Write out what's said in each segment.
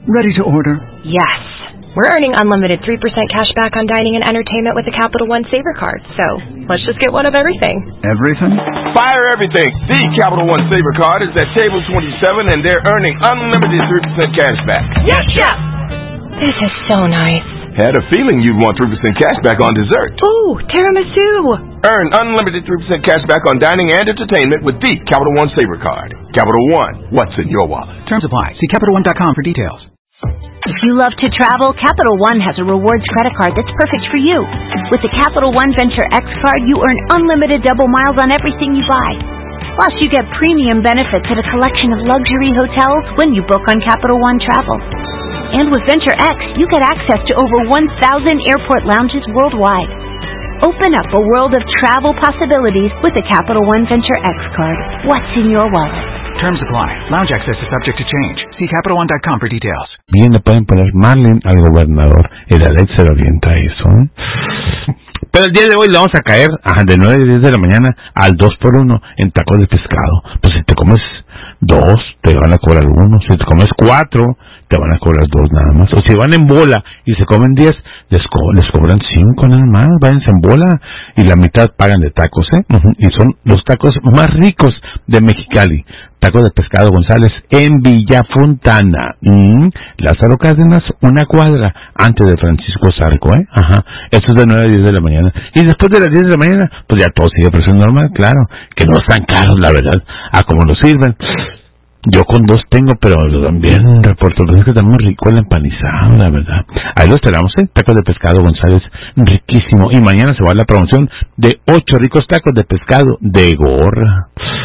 Ready to order? Yes. We're earning unlimited 3% cash back on dining and entertainment with the Capital One Saver Card. So, let's just get one of everything. Everything? Fire everything. The Capital One Saver Card is at table 27 and they're earning unlimited 3% cash back. Yes, Chef! This is so nice. Had a feeling you'd want 3% cash back on dessert. Ooh, tiramisu! Earn unlimited 3% cash back on dining and entertainment with the Capital One Saver Card. Capital One, what's in your wallet? Terms apply. See CapitalOne.com for details. If you love to travel, Capital One has a rewards credit card that's perfect for you. With the Capital One Venture X card, you earn unlimited double miles on everything you buy. Plus, you get premium benefits at a collection of luxury hotels when you book on Capital One Travel. And with Venture X, you get access to over 1,000 airport lounges worldwide. Open up a world of travel possibilities with the Capital One Venture X card. What's in your wallet? Terms apply. Lounge access is subject to change. See CapitalOne.com for details. Bien, le pueden poner Marlin al gobernador. El Alex se lo orienta a eso, ¿eh? Pero el día de hoy le vamos a caer de 9 a 10 de la mañana al 2x1 en tacos de pescado. Pues si te comes 2, te van a cobrar 1. Si te comes 4, te van a cobrar 2 nada más. O si van en bola y se comen 10, les cobran 5 nada más. Váyanse en bola y la mitad pagan de tacos, ¿eh? Y son los tacos más ricos de Mexicali. Tacos de pescado González en Villa Fontana. Lázaro Cárdenas, una cuadra antes de Francisco Zarco, ¿eh? Esto es de 9 a 10 de la mañana. Y después de las 10 de la mañana, pues ya todo sigue precio normal, claro. Que no están caros, la verdad, a como nos sirven. Yo con 2 tengo, pero también en Puerto Rico está muy rico el empanizado, la verdad. Ahí lo esperamos, ¿eh? Tacos de pescado González, riquísimo. Y mañana se va a la promoción de 8 ricos tacos de pescado de gorra.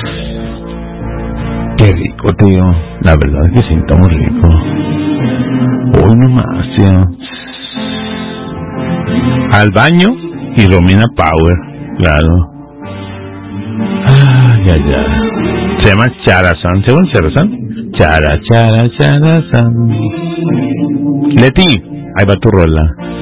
Qué rico, tío. La verdad es que sí, está muy rico. Hoy nomás, tío. Al baño y Romina Power, claro. Ay, ay, ay. Se llama Charazán. ¿Se llama Charazán? Charazán. Leti, ahí va tu rola.